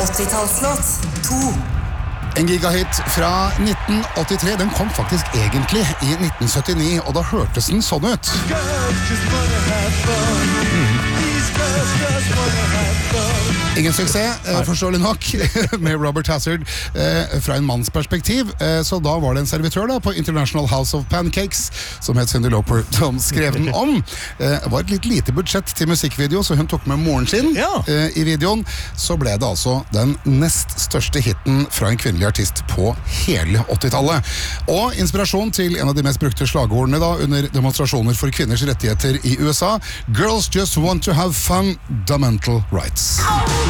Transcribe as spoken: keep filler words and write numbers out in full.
åttitallslåt to. En gigahit fra nitten åttitre, den kom faktisk egentlig i nitten syttini, og da hørtes den sånn ut. Ingen suksess, eh, forståelig nok, med Robert Hazard eh, fra en manns perspektiv. Eh, så da var det en servitør da, på International House of Pancakes, som het Cyndi Lauper, som skrev den om. Eh, det var et litt lite budsjett til musikkvideo, så hun tok med moren sin Ja. eh, i videoen. Så ble det altså den nest største hitten fra en kvinnelig artist på hele åttitallet. Og inspirasjon til en av de mest brukte slagordene da, under demonstrasjoner for kvinners rettigheter i U S A. Girls just want to have fun, fundamental rights.